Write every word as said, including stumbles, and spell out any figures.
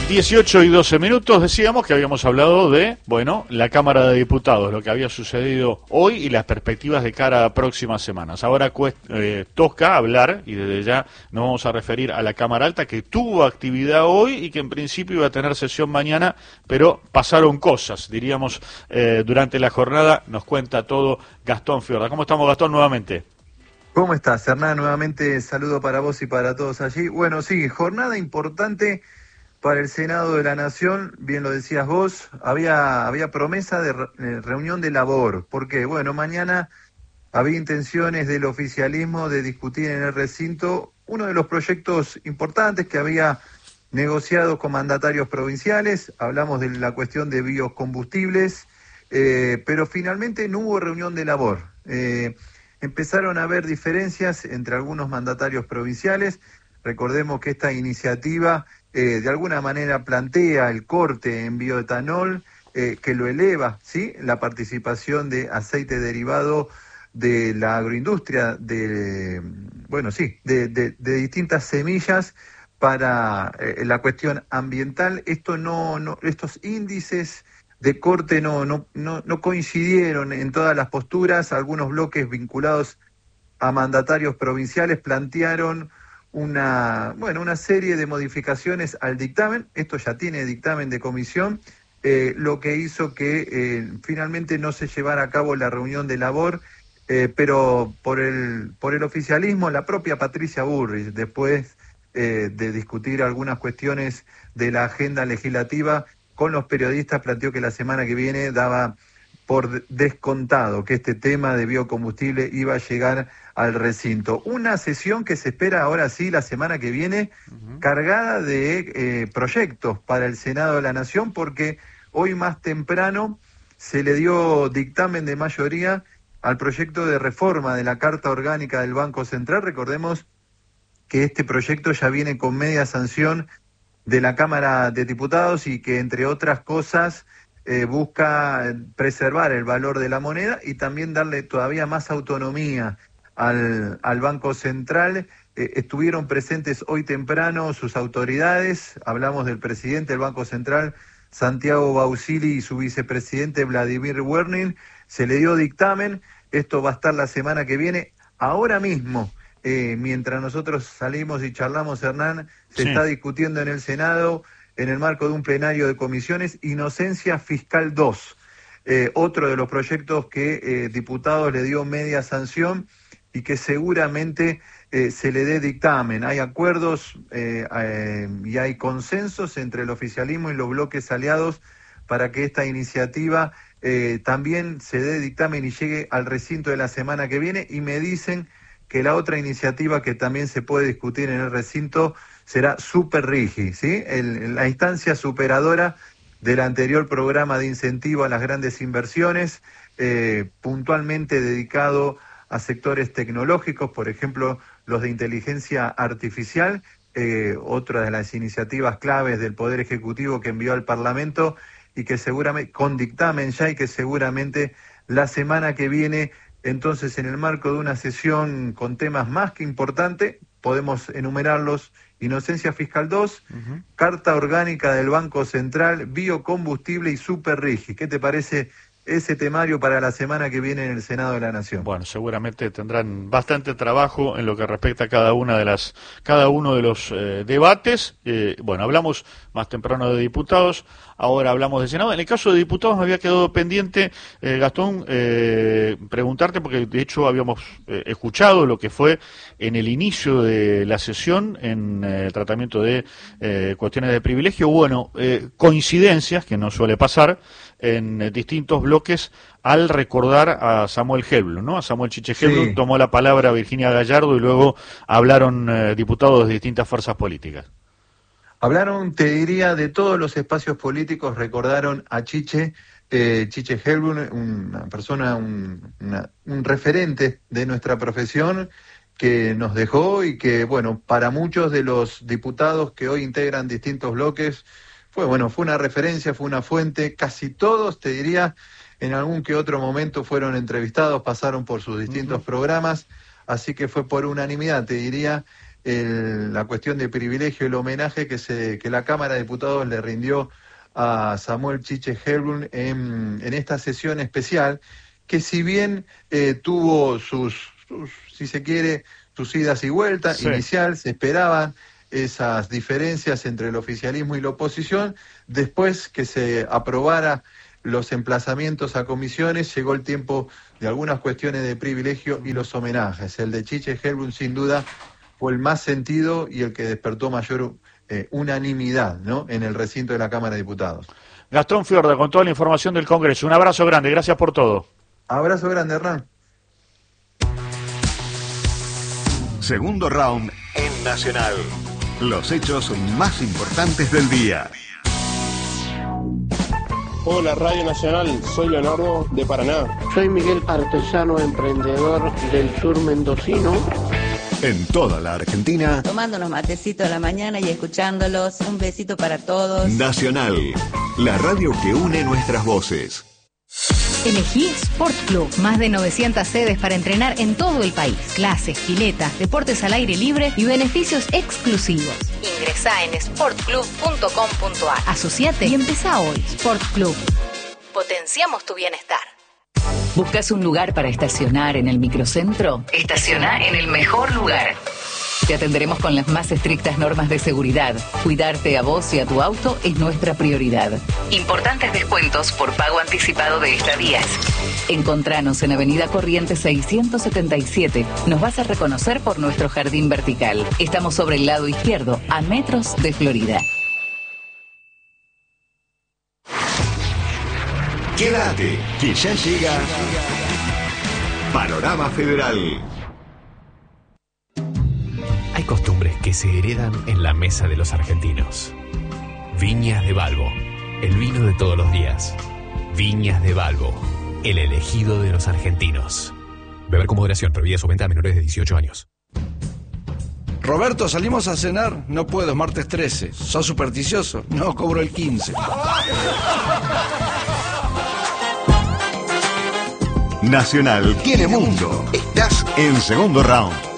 dieciocho y doce minutos, decíamos que habíamos hablado de, bueno, la Cámara de Diputados, lo que había sucedido hoy y las perspectivas de cara a próximas semanas. Ahora cuest, eh, toca hablar, y desde ya nos vamos a referir a la Cámara Alta, que tuvo actividad hoy y que en principio iba a tener sesión mañana, pero pasaron cosas, diríamos, eh, durante la jornada. Nos cuenta todo Gastón Fiorda. ¿Cómo estamos, Gastón, nuevamente? ¿Cómo estás, Hernán? Nuevamente saludo para vos y para todos allí. Bueno, sí, jornada importante para el Senado de la Nación, bien lo decías vos, había, había promesa de re, reunión de labor, porque, bueno, mañana había intenciones del oficialismo de discutir en el recinto uno de los proyectos importantes que había negociado con mandatarios provinciales, hablamos de la cuestión de biocombustibles, eh, pero finalmente no hubo reunión de labor. Eh, empezaron a haber diferencias entre algunos mandatarios provinciales. Recordemos que esta iniciativa eh, de alguna manera plantea el corte en bioetanol, eh, que lo eleva, ¿sí?, la participación de aceite derivado de la agroindustria, de, bueno, sí, de, de, de distintas semillas para eh, la cuestión ambiental. Esto no, no, estos índices de corte no, no, no, no coincidieron en todas las posturas. Algunos bloques vinculados a mandatarios provinciales plantearon una, bueno, una serie de modificaciones al dictamen. Esto ya tiene dictamen de comisión, eh, lo que hizo que eh, finalmente no se llevara a cabo la reunión de labor, eh, pero por el, por el oficialismo, la propia Patricia Bullrich, después eh, de discutir algunas cuestiones de la agenda legislativa con los periodistas, planteó que la semana que viene daba por descontado que este tema de biocombustible iba a llegar al recinto. Una sesión que se espera ahora sí la semana que viene, uh-huh, cargada de eh, proyectos para el Senado de la Nación, porque hoy más temprano se le dio dictamen de mayoría al proyecto de reforma de la Carta Orgánica del Banco Central. Recordemos que este proyecto ya viene con media sanción de la Cámara de Diputados y que, entre otras cosas, Eh, busca preservar el valor de la moneda y también darle todavía más autonomía al, al Banco Central. Eh, estuvieron presentes hoy temprano sus autoridades, hablamos del presidente del Banco Central, Santiago Bausili, y su vicepresidente Vladimir Werning. Se le dio dictamen, esto va a estar la semana que viene. Ahora mismo, eh, mientras nosotros salimos y charlamos, Hernán, se sí. está discutiendo en el Senado, en el marco de un plenario de comisiones, Inocencia Fiscal dos, eh, otro de los proyectos que eh, diputados le dio media sanción y que seguramente eh, se le dé dictamen. Hay acuerdos eh, eh, y hay consensos entre el oficialismo y los bloques aliados para que esta iniciativa eh, también se dé dictamen y llegue al recinto de la semana que viene, y me dicen que la otra iniciativa que también se puede discutir en el recinto será Superrigi, ¿sí? El, la instancia superadora del anterior programa de incentivo a las grandes inversiones, eh, puntualmente dedicado a sectores tecnológicos, por ejemplo, los de inteligencia artificial, eh, otra de las iniciativas claves del Poder Ejecutivo que envió al Parlamento y que seguramente, con dictamen ya, y que seguramente la semana que viene, entonces, en el marco de una sesión con temas más que importantes, podemos enumerarlos: Inocencia Fiscal dos, uh-huh, Carta Orgánica del Banco Central, biocombustible y Superrigi. ¿Qué te parece ese temario para la semana que viene en el Senado de la Nación? Bueno, seguramente tendrán bastante trabajo en lo que respecta a cada una de las, cada uno de los eh, debates. Eh, bueno, hablamos más temprano de diputados, ahora hablamos de Senado. En el caso de diputados me había quedado pendiente, eh, Gastón, eh, preguntarte, porque de hecho habíamos eh, escuchado lo que fue en el inicio de la sesión en el eh, tratamiento de eh, cuestiones de privilegio. Bueno, eh, coincidencias, que no suele pasar en eh, distintos bloques, al recordar a Samuel Helblum, ¿no? A Samuel Chiche Helblum, sí. Tomó la palabra Virginia Gallardo y luego hablaron eh, diputados de distintas fuerzas políticas. Hablaron, te diría, de todos los espacios políticos, recordaron a Chiche, eh, Chiche Helblum, una persona, un, una, un referente de nuestra profesión que nos dejó y que, bueno, para muchos de los diputados que hoy integran distintos bloques, fue, bueno, fue una referencia, fue una fuente. Casi todos, te diría, en algún que otro momento fueron entrevistados, pasaron por sus distintos uh-huh. programas, así que fue por unanimidad, te diría, el, la cuestión de privilegio, el homenaje que, se, que la Cámara de Diputados le rindió a Samuel Chiche Helbrun en, en esta sesión especial, que si bien eh, tuvo sus, sus, si se quiere, sus idas y vueltas, sí. Inicial, se esperaban esas diferencias entre el oficialismo y la oposición, después que se aprobara los emplazamientos a comisiones, llegó el tiempo de algunas cuestiones de privilegio y los homenajes. El de Chiche Helbrun, sin duda, fue el más sentido y el que despertó mayor eh, unanimidad, ¿no?, en el recinto de la Cámara de Diputados. Gastón Fiorda, con toda la información del Congreso. Un abrazo grande, gracias por todo. Abrazo grande, Hernán. Segundo round en Nacional. Los hechos más importantes del día. Hola, Radio Nacional, soy Leonardo de Paraná. Soy Miguel Artesano, emprendedor del sur mendocino. En toda la Argentina. Tomando unos matecitos a la mañana y escuchándolos. Un besito para todos. Nacional, la radio que une nuestras voces. Elegí Sport Club, más de novecientas sedes para entrenar en todo el país. Clases, piletas, deportes al aire libre y beneficios exclusivos. Ingresá en sport club punto com punto a r. Asociate y empezá hoy. Sport Club. Potenciamos tu bienestar. ¿Buscas un lugar para estacionar en el microcentro? Estaciona en el mejor lugar. Te atenderemos con las más estrictas normas de seguridad. Cuidarte a vos y a tu auto es nuestra prioridad. Importantes descuentos por pago anticipado de estadías. Encontranos en Avenida Corrientes seiscientos setenta y siete. Nos vas a reconocer por nuestro jardín vertical. Estamos sobre el lado izquierdo, a metros de Florida. Quédate, que ya llega Panorama Federal. Hay costumbres que se heredan en la mesa de los argentinos. Viñas de Balbo, el vino de todos los días. Viñas de Balbo, el elegido de los argentinos. Beber con moderación, prohibida su venta a menores de dieciocho años. Roberto, ¿salimos a cenar? No puedo, es martes trece. ¿Sos supersticioso? No, cobro el quince. Nacional tiene mundo. Estás en segundo round.